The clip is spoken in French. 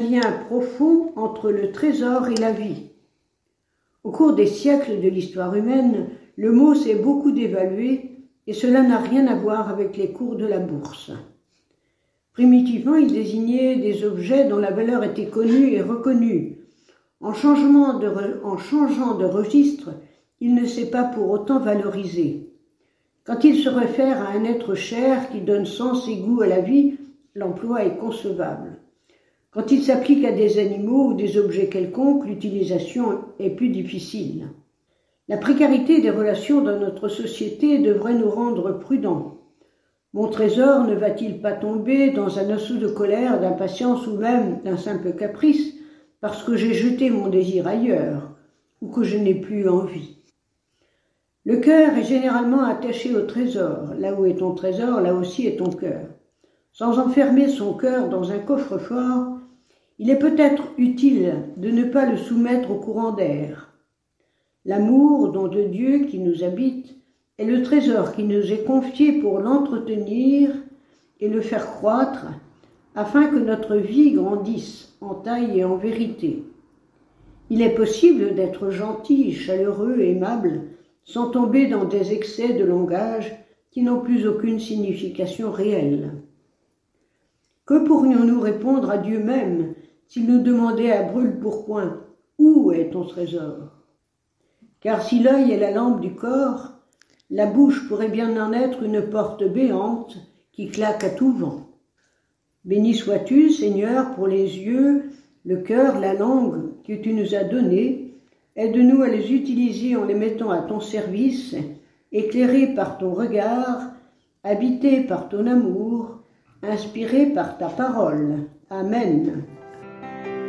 lien profond entre le trésor et la vie. Au cours des siècles de l'histoire humaine, le mot s'est beaucoup dévalué et cela n'a rien à voir avec les cours de la bourse. Primitivement, il désignait des objets dont la valeur était connue et reconnue. En changeant de registre, il ne s'est pas pour autant valorisé. Quand il se réfère à un être cher qui donne sens et goût à la vie, l'emploi est concevable. Quand il s'applique à des animaux ou des objets quelconques, l'utilisation est plus difficile. La précarité des relations dans notre société devrait nous rendre prudents. Mon trésor ne va-t-il pas tomber dans un assaut de colère, d'impatience ou même d'un simple caprice parce que j'ai jeté mon désir ailleurs ou que je n'ai plus envie? Le cœur est généralement attaché au trésor. Là où est ton trésor, là aussi est ton cœur. Sans enfermer son cœur dans un coffre-fort, il est peut-être utile de ne pas le soumettre au courant d'air. L'amour, don de Dieu qui nous habite, est le trésor qui nous est confié pour l'entretenir et le faire croître, afin que notre vie grandisse en taille et en vérité. Il est possible d'être gentil, chaleureux, aimable, sans tomber dans des excès de langage qui n'ont plus aucune signification réelle. Que pourrions-nous répondre à Dieu même s'il nous demandait à brûle-pourpoint « Où est ton trésor ?» Car si l'œil est la lampe du corps, la bouche pourrait bien en être une porte béante qui claque à tout vent. Béni sois-tu, Seigneur, pour les yeux, le cœur, la langue que tu nous as donnés. Aide-nous à les utiliser en les mettant à ton service, éclairés par ton regard, habités par ton amour, inspirés par ta parole. Amen.